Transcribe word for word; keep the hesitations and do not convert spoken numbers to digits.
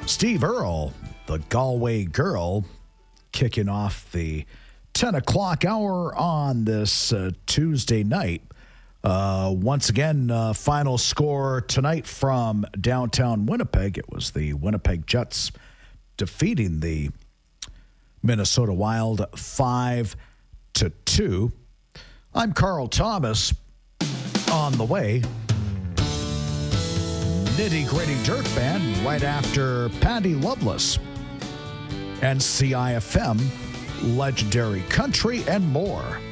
Steve Earle, the Galway Girl, kicking off the ten o'clock hour on this uh, Tuesday night. Uh, once again, uh, final score tonight from downtown Winnipeg. It was the Winnipeg Jets defeating the Minnesota Wild five to two. I'm Carl Thomas. On the way, Nitty Gritty Dirt Band right after Patty Loveless, N C I F M, Legendary Country, and more.